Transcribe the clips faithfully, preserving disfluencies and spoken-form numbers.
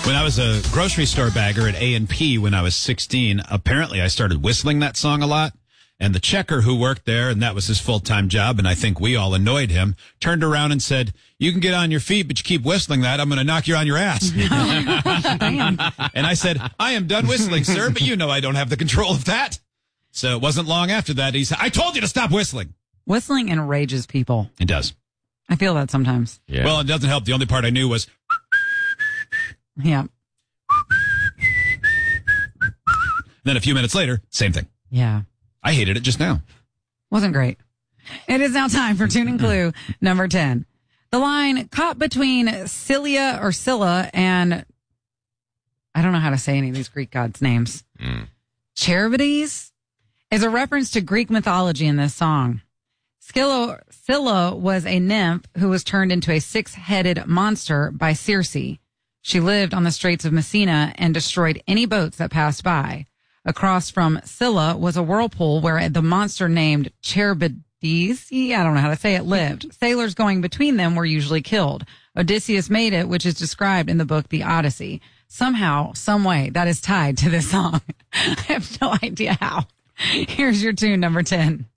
When I was a grocery store bagger at A and P when I was sixteen, apparently I started whistling that song a lot. And the checker who worked there, and that was his full-time job, and I think we all annoyed him, turned around and said, "You can get on your feet, but you keep whistling that, I'm going to knock you on your ass." Damn. And I said, "I am done whistling, sir, but you know I don't have the control of that." So it wasn't long after that he said, "I told you to stop whistling." Whistling enrages people. It does. I feel that sometimes. Yeah. Well, it doesn't help. The only part I knew was... Yeah. Then a few minutes later, same thing. Yeah. I hated it just now. Wasn't great. It is now time for Tune and Clue number ten. The line caught between Scylla or Scylla and I don't know how to say any of these Greek gods' names. Mm. Charybdis is a reference to Greek mythology in this song. Scylla, Scylla was a nymph who was turned into a six-headed monster by Circe. She lived on the Straits of Messina and destroyed any boats that passed by. Across from Scylla was a whirlpool where the monster named Charybdis, I don't know how to say it, lived. Sailors going between them were usually killed. Odysseus made it, which is described in the book The Odyssey. Somehow, some way, that is tied to this song. I have no idea how. Here's your tune, number ten.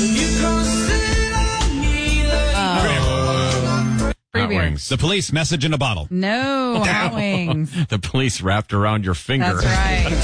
Free Hot beer. wings. The police message in a bottle. No, hot wings. The police wrapped around your finger. That's right.